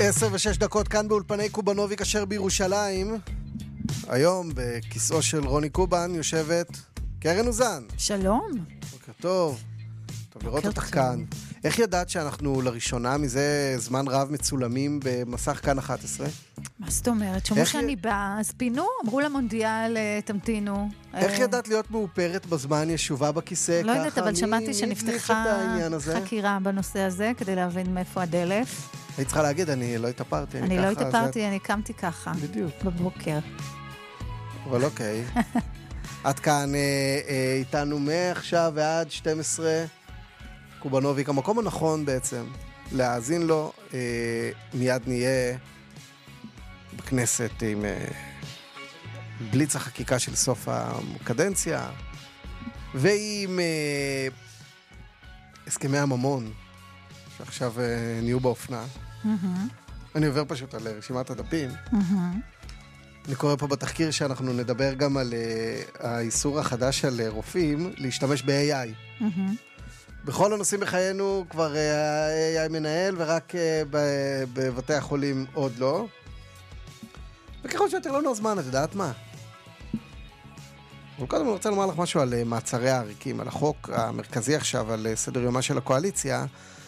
10:06 כאן באולפני קובנוביק אשר בירושלים. היום בכיסאו של רוני קובן יושבת קרן אוזן. שלום. בוקר טוב. טוב לראות אותך כאן. איך ידעת שאנחנו לראשונה מזה זמן רב מצולמים במסך כאן 11? מה זאת אומרת? שומעו שאני באה, אז פינו, אמרו למונדיאל, תמתינו. איך ידעת להיות מאופרת בזמן ישובה בכיסא? לא יודעת, אבל שמעתי שנפתחה חקירה בנושא הזה, כדי להבין מאיפה הדלף. היית צריכה להגיד, אני לא התאפרתי. אני לא התאפרתי, אני קמתי ככה. בדיוק. בבוקר. אבל אוקיי. עד כאן איתנו מעכשיו ועד 12 קובנוביק, המקום הנכון בעצם להאזין לו. מיד נהיה בכנסת עם בליץ החקיקה של סוף הקדנציה ועם הסכמי הממון שעכשיו נהיו באופנה. אני עובר פשוט על רשימת הדפים. אני קורא פה בתחקיר שאנחנו נדבר גם על האיסור החדש של רופאים להשתמש ב-AI. בכל הנושאים בחיינו כבר ה-AI מנהל, ורק בבתי החולים עוד לא. וככל שיותר לנו הזמן, את יודעת מה? אבל קודם אני רוצה לומר לך משהו על מעצרי העריקים, על החוק המרכזי עכשיו, על סדר יומה של הקואליציה,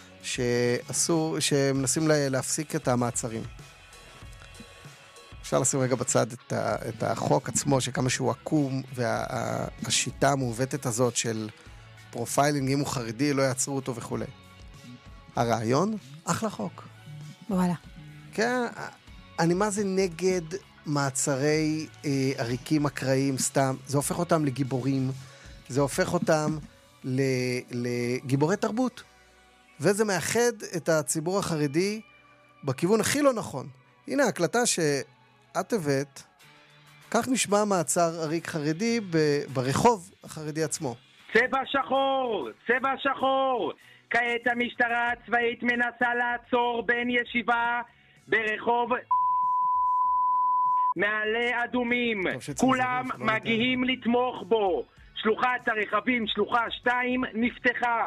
שמנסים להפסיק את המעצרים. אפשר לשים רגע בצד את החוק עצמו, שכמה שהוא עקום, והשיטה המעוותת הזאת של פרופיילינג, אם הוא חרדי, לא יעצרו אותו וכו'. הרעיון, אחלה חוק. וואלה. כן, אני מה זה נגד מעצרי עריקים אקראיים סתם, זה הופך אותם לגיבורים, זה הופך אותם לגיבורי תרבות, וזה מאחד את הציבור החרדי בכיוון הכי לא נכון. הנה ההקלטה שאת הבאת, כך נשמע מעצר עריק חרדי ברחוב החרדי עצמו. צבע שחור, צבע שחור. כעת המשטרה הצבאית מנסה לעצור בן ישיבה ברחוב מעלה אדומים. כולם מגיעים לתמוך בו. שלוחת הרכבים, שלוחה 2, נפתחה.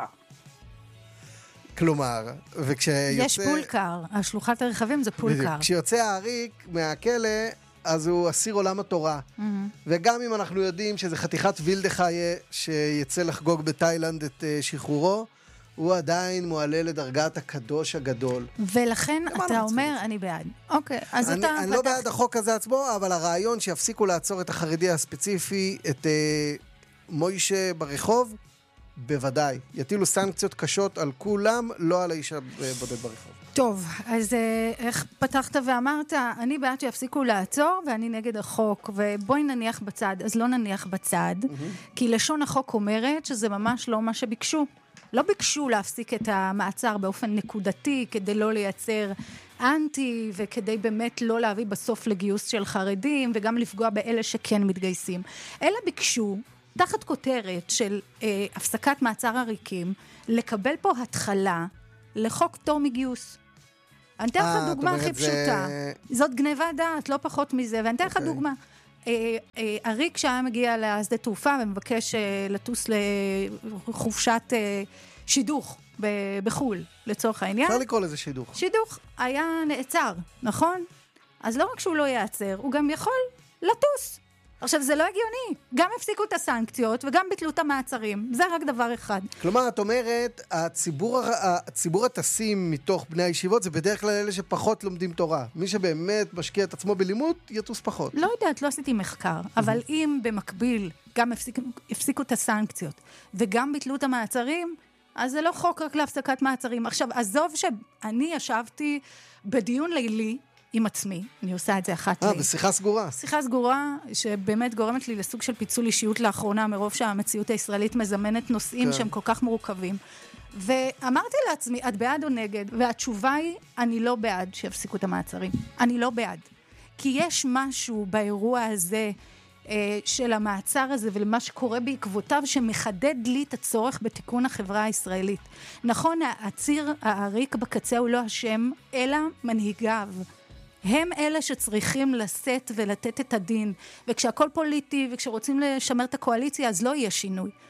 כלומר, וכשיוצא... יש פולקר, השלוחת הרכבים זה פולקר. כשיוצא העריק מהכלא, אז הוא אסיר עולם התורה. וגם אם אנחנו יודעים שזה חתיכת וילדחיה שיצא לחגוג בתאילנד את שחרורו, הוא עדיין מועלה לדרגת הקדוש הגדול. ולכן אתה אומר, אני בעד. אוקיי, אז אתה... אני לא בעד החוק הזה עצמו, אבל הרעיון שיפסיקו לעצור את החרדי הספציפי, את מוישה ברחוב, בוודאי. יטילו סנקציות קשות על כולם, לא על האיש הבודד ברחוב. טוב, אז איך פתחת ואמרת, אני בעד שיפסיקו לעצור, ואני נגד החוק, ובואי נניח בצד. אז לא נניח בצד, כי לשון החוק אומרת שזה ממש לא מה שביקשו. לא ביקשו להפסיק את המעצר באופן נקודתי, כדי לא לייצר אנטי, וכדי באמת לא להביא בסוף לגיוס של חרדים, וגם לפגוע באלה שכן מתגייסים. אלא ביקשו, תחת כותרת של הפסקת מעצר עריקים, לקבל פה התחלה לחוק פטור מגיוס. אני אתן לך דוגמה הכי פשוטה. זאת גניבה דעת, לא פחות מזה, ואני אתן לך דוגמה. עריק שהיה מגיע לשדה תעופה ומבקש לטוס לחופשת שידוך בחול, לצורך העניין. אפשר לקרוא לזה שידוך. שידוך היה נעצר, נכון? אז לא רק שהוא לא יעצר, הוא גם יכול לטוס. עכשיו, זה לא הגיוני. גם הפסיקו את הסנקציות וגם ביטלו את המעצרים. זה רק דבר אחד. כלומר, את אומרת, הציבור הטסים מתוך בני הישיבות, זה בדרך כלל אלה שפחות לומדים תורה. מי שבאמת משקיע את עצמו בלימוד, יטוס פחות. לא יודעת, לא עשיתי מחקר. אבל אם במקביל גם הפסיקו את הסנקציות וגם ביטלו את המעצרים, אז זה לא חוק רק להפסקת מעצרים. עכשיו, עזוב שאני ישבתי בדיון לילי, עם עצמי, אני עושה את זה אחת לי. בשיחה סגורה. שיחה סגורה, שבאמת גורמת לי לסוג של פיצול אישיות לאחרונה, מרוב שהמציאות הישראלית מזמנת נושאים שהם כל כך מורכבים. ואמרתי לעצמי, את בעד או נגד? והתשובה היא, אני לא בעד שיפסיקו את המעצרים. אני לא בעד. כי יש משהו באירוע הזה, של המעצר הזה, ולמה שקורה בעקבותיו, שמחדד לי את הצורך בתיקון החברה הישראלית. נכון, הציר העריק בקצה הוא לא השם, אלא מנהיגיו. הם אלה שצריכים לשאת ולתת את הדין, וכשהכל פוליטי, וכשרוצים לשמר את הקואליציה, אז לא יהיה שינוי.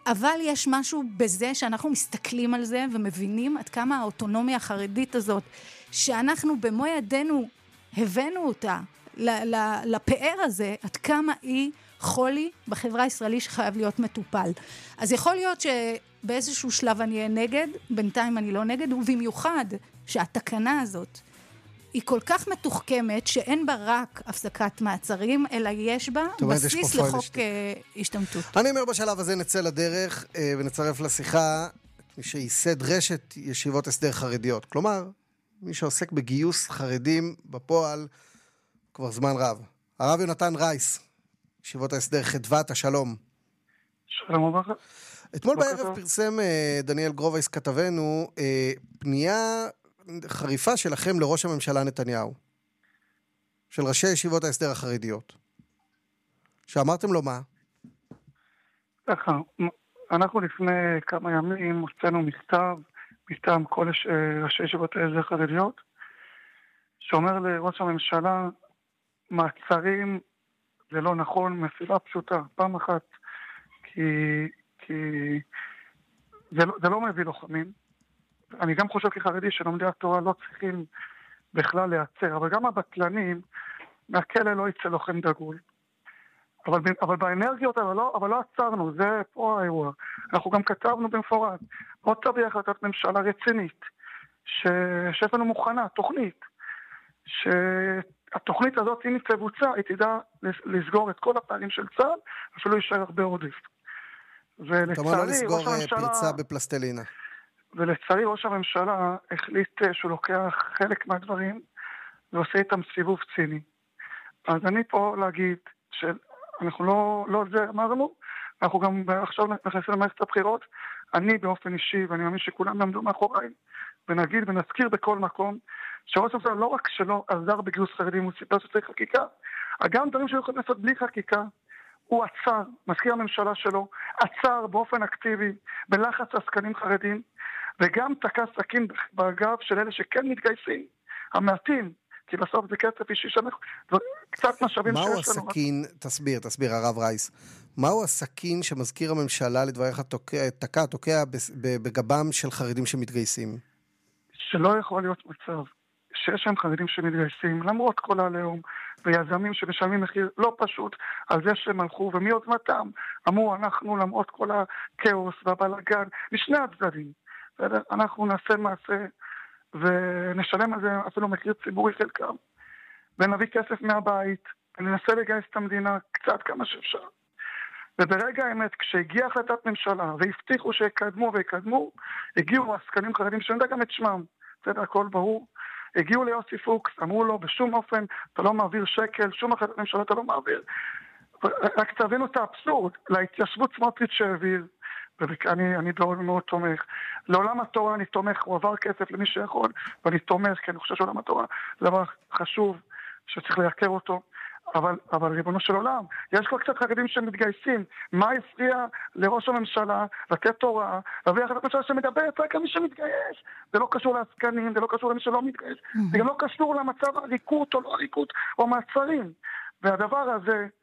אבל יש משהו בזה שאנחנו מסתכלים על זה ומבינים עד כמה האוטונומיה החרדית הזאת, שאנחנו במו ידינו הבאנו אותה לפאר הזה, עד כמה היא חולי בחברה הישראלית שחייב להיות מטופל. אז יכול להיות שבאיזשהו שלב אני אהיה נגד, בינתיים אני לא נגד, ובמיוחד שהתקנה הזאת היא כל כך מתוחכמת שאין בה רק הפסקת מעצרים, אלא יש בה בסיס לחוק השתמטות. אני אומר בשלב הזה נצא לדרך ונצרף לשיחה מי שייסד רשת ישיבות הסדר חרדיות. כלומר, מי שעוסק בגיוס חרדים בפועל כבר זמן רב. הרב יונתן רייס, ישיבות ההסדר חדוות השלום. שלום וברכה. אתמול בערב פרסם דניאל גרובייס כתבנו פנייה חריפה שלכם לראש הממשלה נתניהו, של ראשי ישיבות ההסדר החרדיות. שאמרתם לו מה? ככה, אנחנו לפני כמה ימים הוצאנו מכתב מטעם כל ראשי ישיבות ההסדר החרדיות, שאומר לראש הממשלה, מעצרים זה לא נכון, מסיבה פשוטה, פעם אחת, כי זה לא מביא לוחמים. אני גם חושב כחרדי שלומדי התורה לא צריכים בכלל להיעצר, אבל גם הבטלנים, מהכלא לא יצא לוחם דגול. אבל באנרגיות, אבל לא עצרנו, זה פה האירוע. אנחנו גם כתבנו במפורט, עוד תביא החלטת ממשלה רצינית, שיש לנו מוכנה, תוכנית, שהתוכנית הזאת, אם היא תבוצע, היא תדע לסגור את כל הפערים של צה"ל, אפילו יישאר הרבה עודף. כלומר לא לסגור פרצה בפלסטלינה. ולצערי ראש הממשלה החליט שהוא לוקח חלק מהדברים ועושה איתם סיבוב ציני. אז אני פה להגיד שאנחנו לא על זה אמרנו, אנחנו גם עכשיו נכנסים למערכת הבחירות, אני באופן אישי, ואני מאמין שכולם יעמדו מאחוריי, ונגיד ונזכיר בכל מקום, שראש הממשלה לא רק שלא עזר בגיוס חרדים, הוא סיפר שצריך חקיקה, גם דברים שיכולים לעשות בלי חקיקה, הוא עצר, מזכיר הממשלה שלו, עצר באופן אקטיבי, בלחץ עסקנים חרדים, וגם תקע סכין בגב של אלה שכן מתגייסים, המעטים, כי בסוף זה כסף אישי שאנחנו, קצת משאבים שיש לנו. מהו הסכין, תסביר הרב רייס, מהו הסכין שמזכיר הממשלה לדבריך תוקע בגבם של חרדים שמתגייסים? שלא יכול להיות מצב שיש שם חרדים שמתגייסים, למרות כל העליהום, ויזמים שמשלמים מחיר לא פשוט על זה שהם הלכו, ומיוזמתם אמרו אנחנו למרות כל הכאוס והבלגן, משני הצדדים. אנחנו נעשה מעשה ונשלם על זה אפילו מחיר ציבורי חלקם, ונביא כסף מהבית, וננסה לגייס את המדינה קצת כמה שאפשר. וברגע האמת, כשהגיעה החלטת ממשלה, והבטיחו שיקדמו ויקדמו, הגיעו עסקנים חרדים שאני יודע גם את שמם, בסדר, הכל ברור, הגיעו ליוסי פוקס, אמרו לו בשום אופן, אתה לא מעביר שקל, שום החלטת ממשלה אתה לא מעביר. רק תבינו את האבסורד, להתיישבות סמוטריץ' שהעביר, ואני מאוד תומך. לעולם התורה אני תומך, הוא עבר כסף למי שיכול, ואני תומך, כי אני חושב שעולם התורה זה דבר חשוב, שצריך לייקר אותו, אבל ריבונו של עולם, יש כבר קצת חרדים שמתגייסים, מה הפריע לראש הממשלה לתת תורה, להביא החלטת ממשלה שמדברת רק על מי שמתגייס, זה לא קשור לעסקנים, זה לא קשור למי שלא מתגייס, זה גם לא קשור למצב הריקות או לא הריקות, או מעצרים, והדבר הזה,